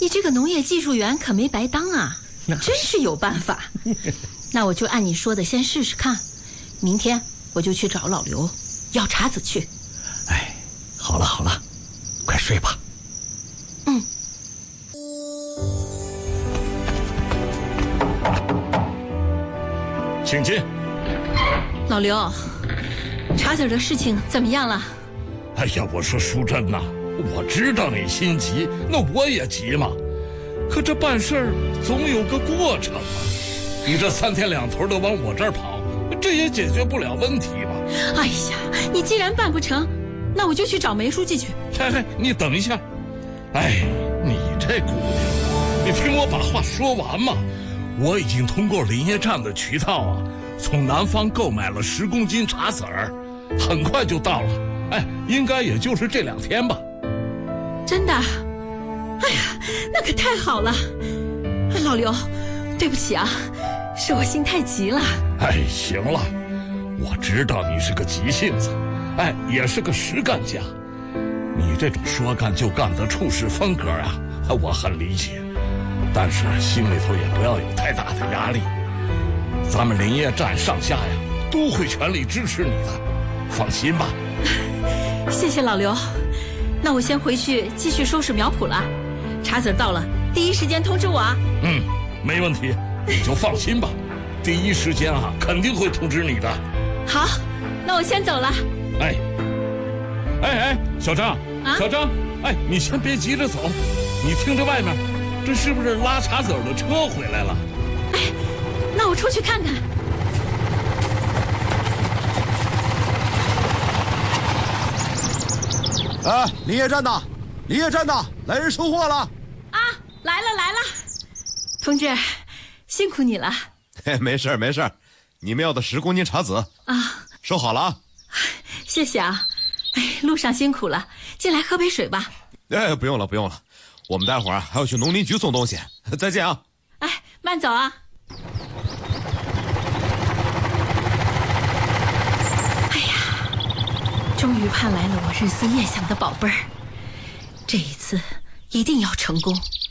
你这个农业技术员可没白当啊，真是有办法。那我就按你说的先试试看，明天我就去找老刘要茬子去。 哎，好了好了，快睡吧。 嗯。 请进。 老刘，茶籽的事情怎么样了？ 哎呀，我说淑珍呐，我知道你心急，那我也急嘛。可这办事儿总有个过程啊。你这3天2头的往我这儿跑，这也解决不了问题吧？ 哎呀，你既然办不成，那我就去找梅书记去。 嘿，你等一下。哎，你这姑娘，你听我把话说完嘛。我已经通过林业站的渠道啊，从南方购买了10公斤茶籽儿，很快就到了。哎，应该也就是这2天吧。 真的？哎呀，那可太好了！老刘，对不起啊，是我心太急了。 哎，行了，我知道你是个急性子，哎，也是个实干家。你这种说干就干的处事风格啊，我很理解。但是心里头也不要有太大的压力。咱们林业站上下呀，都会全力支持你的，放心吧。 谢谢老刘，那我先回去继续收拾苗圃了。茶籽到了，第一时间通知我啊。 嗯，没问题，你就放心吧，第一时间啊，肯定会通知你的。 好，那我先走了。 哎，小张，小张，哎，你先别急着走，你听着外面，这是不是拉茶籽的车回来了？ 哎，那我出去看看。 啊，林业站的，林业站的，来人收货了！ 啊，来了，同志，辛苦你了。 嘿，没事没事，你们要的10公斤茶籽啊， 收好了啊。 谢谢啊。哎，路上辛苦了，进来喝杯水吧。 哎，不用了，我们待会儿还要去农林局送东西。再见啊！ 哎，慢走啊！哎呀，终于盼来了我日思夜想的宝贝儿，这一次一定要成功。